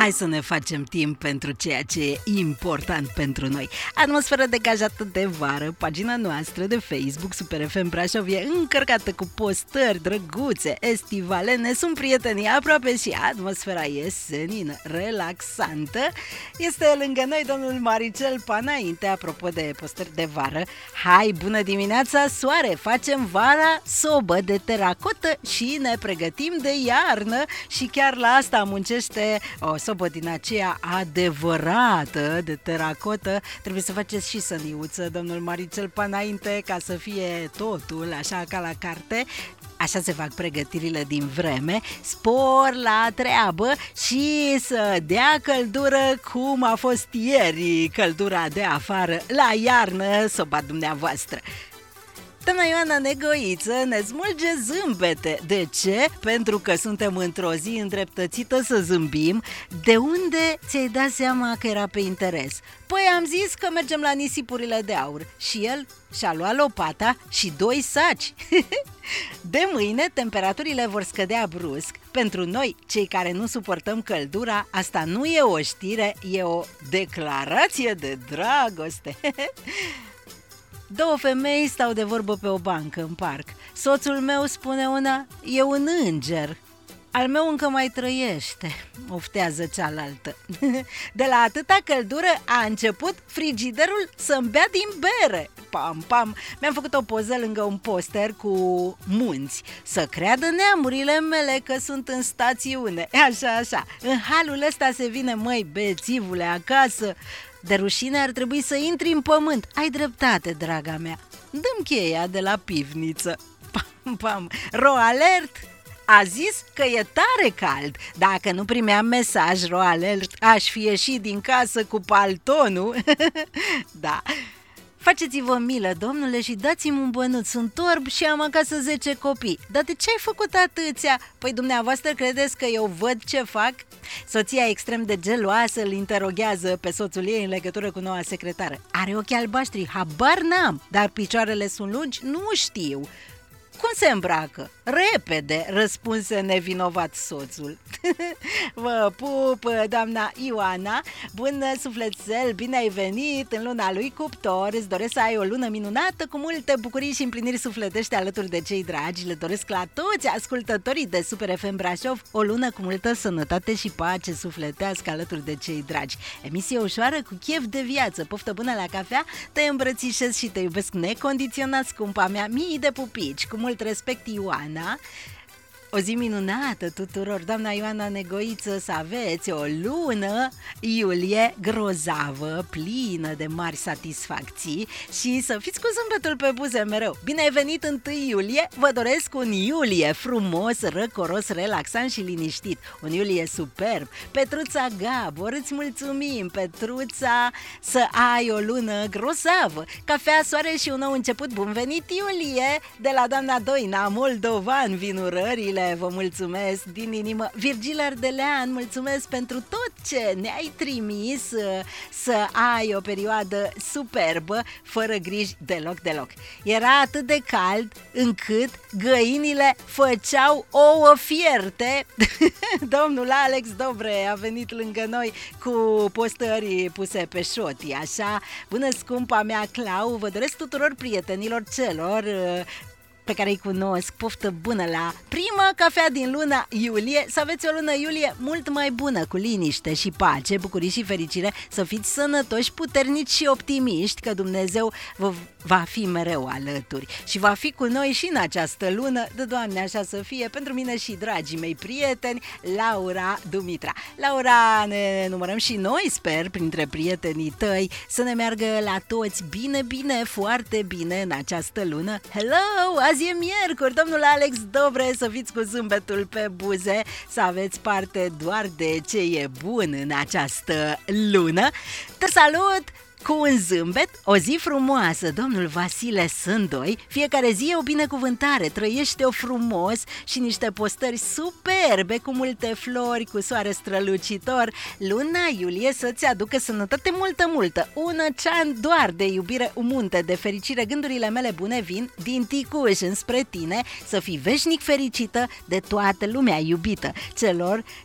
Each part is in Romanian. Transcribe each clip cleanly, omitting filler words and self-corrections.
Hai să ne facem timp pentru ceea ce e important pentru noi. Atmosferă degajată de vară, pagina noastră de Facebook Super FM Brașov e încărcată cu postări drăguțe, estivalene, sunt prietenii aproape și atmosfera e senină, relaxantă. Este lângă noi domnul Maricel Panainte, apropo de postări de vară. Hai, bună dimineața, soare, facem vara sobă de teracotă și ne pregătim de iarnă și chiar la asta muncește o sobă din aceea adevărată de teracotă. Trebuie să faceți și săniuță, domnul Maricel Panainte, ca să fie totul așa ca la carte. Așa se fac pregătirile din vreme, spor la treabă și să dea căldură cum a fost ieri căldura de afară la iarnă, soba dumneavoastră. Doamna Ioana Negoiță ne smulge zâmbete. De ce? Pentru că suntem într-o zi îndreptățită să zâmbim. De unde ți-ai dat seama că era pe interes? Păi am zis că mergem la nisipurile de aur și el și-a luat lopata și 2 saci. De mâine temperaturile vor scădea brusc. Pentru noi, cei care nu suportăm căldura, asta nu e o știre, e o declarație de dragoste. 2 femei stau de vorbă pe o bancă în parc. Soțul meu spune una, e un înger. Al meu încă mai trăiește, oftează cealaltă. De la atâta căldură a început frigiderul să-mi bea din bere. Pam, pam, mi-am făcut o poză lângă un poster cu munți. Să creadă neamurile mele că sunt în stațiune. Așa, așa, în halul ăsta se vine, măi, bețivule, acasă. De rușine ar trebui să intri în pământ. Ai dreptate, draga mea. Dă-mi cheia de la pivniță. Pam, pam. Ro-alert! A zis că e tare cald. Dacă nu primeam mesaj ro-alert, aș fi ieșit din casă cu paltonul. Da. Faceți-vă milă, domnule, și dați-mi un bănuț. Sunt orb și am acasă 10 copii. Dar de ce ai făcut atâția? Păi dumneavoastră credeți că eu văd ce fac? Soția extrem de geloasă îl interoghează pe soțul ei în legătură cu noua secretară. Are ochii albaștri, habar n-am, dar picioarele sunt lungi, nu știu. Cum se îmbracă? Repede, răspunse nevinovat soțul. Vă pup, doamna Ioana, bun sufletel, bine ai venit în luna lui Cuptor. Îți doresc să ai o lună minunată cu multe bucurii și împliniri sufletești alături de cei dragi. Le doresc la toți ascultătorii de Super FM Brașov o lună cu multă sănătate și pace sufletească alături de cei dragi. Emisie ușoară cu chef de viață, poftă bună la cafea, te îmbrățișez și te iubesc necondiționat, scumpa mea, mii de pupici, cu mult respect, Ioana. O zi minunată tuturor, doamna Ioana Negoiță, să aveți o lună iulie grozavă, plină de mari satisfacții și să fiți cu zâmbetul pe buze mereu. Bine ai venit 1 iulie, vă doresc un iulie frumos, răcoros, relaxant și liniștit, un iulie superb. Petruța Gabor, îți mulțumim, Petruța, să ai o lună grozavă. Cafea, soare și un nou început, bun venit iulie, de la doamna Doina Moldovan, vinurările. Vă mulțumesc din inimă. Virgil Ardelean, mulțumesc pentru tot ce ne-ai trimis, să ai o perioadă superbă, fără griji deloc. Era atât de cald încât găinile făceau ouă fierte. Domnul Alex Dobre a venit lângă noi cu postări puse pe șoti, așa. Bună, scumpa mea Clau, vă doresc tuturor prietenilor celor pe care îi cunosc, poftă bună la prima cafea din luna iulie, să aveți o lună iulie mult mai bună, cu liniște și pace, bucurii și fericire, să fiți sănătoși, puternici și optimiști, că Dumnezeu vă va fi mereu alături și va fi cu noi și în această lună, de Doamne așa să fie, pentru mine și dragii mei prieteni, Laura Dumitra. Laura, ne numărăm și noi, sper, printre prietenii tăi, să ne meargă la toți bine, foarte bine în această lună. Hello! Azi e miercuri, domnul Alex Dobre, să fiți cu zâmbetul pe buze, să aveți parte doar de ce e bun în această lună. Te salut! Cu un zâmbet, o zi frumoasă, domnul Vasile Sândoi, fiecare zi e o binecuvântare, trăiește-o frumos și niște postări superbe cu multe flori, cu soare strălucitor. Luna iulie să-ți aducă sănătate multă, un ocean doar de iubire, un munte de fericire, gândurile mele bune vin din Ticuș înspre tine, să fii veșnic fericită de toată lumea iubită, celor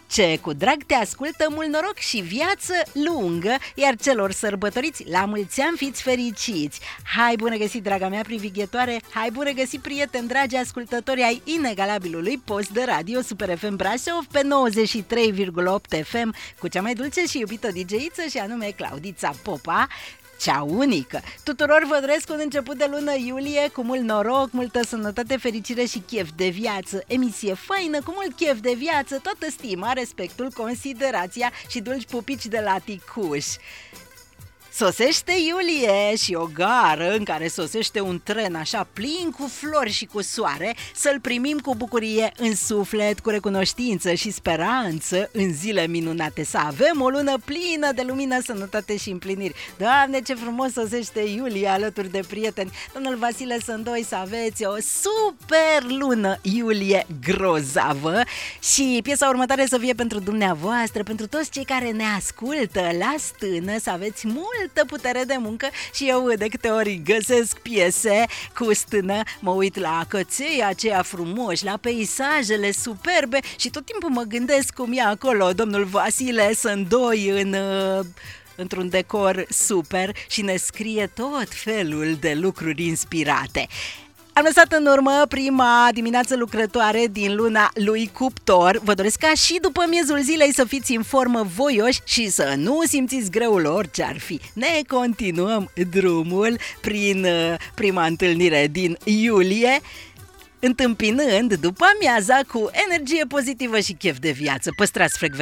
Ce cu drag te ascultă, mult noroc și viață lungă, iar celor sărbătoriți la mulți ani fiți fericiți. Hai bună găsit, draga mea privighetoare, hai bună găsit, prieteni dragi ascultători ai inegalabilului post de radio Super FM Brașov pe 93,8 FM cu cea mai dulce și iubită DJ-iță și anume Claudița Popa, cea unică. Tuturor vă doresc un început de lună iulie cu mult noroc, multă sănătate, fericire și chef de viață. Emisie faină, cu mult chef de viață, toată stima, respectul, considerația și dulci pupici de la ticuș. Sosește iulie și o gară în care sosește un tren așa plin cu flori și cu soare, să-l primim cu bucurie în suflet, cu recunoștință și speranță în zile minunate, să avem o lună plină de lumină, sănătate și împliniri. Doamne, ce frumos sosește iulie alături de prieteni. Domnul Vasile Sândoi, să aveți o super lună iulie grozavă și piesa următoare să fie pentru dumneavoastră, pentru toți cei care ne ascultă la stână, să aveți multă putere de muncă și eu de câte ori găsesc piese cu stână, mă uit la căței aceia frumoși, la peisajele superbe și tot timpul mă gândesc cum e acolo domnul Vasile Sândoi într-un decor super și ne scrie tot felul de lucruri inspirate. Am lăsat în urmă prima dimineață lucrătoare din luna lui Cuptor. Vă doresc ca și după miezul zilei să fiți în formă voioși și să nu simțiți greul orice ar fi. Ne continuăm drumul prin prima întâlnire din iulie, întâmpinând după amiaza cu energie pozitivă și chef de viață. Păstrați frecvența.